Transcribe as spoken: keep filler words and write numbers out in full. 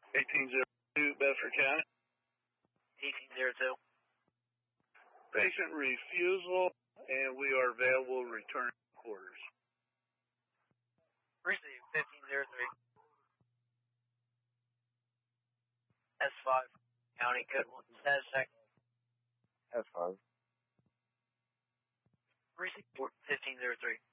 eighteen oh two, Bedford County. eighteen oh two. Patient refusal, and we are available to return quarters. Receive fifteen oh three. S five, County Code one, status check. S five. Receive fifteen oh three.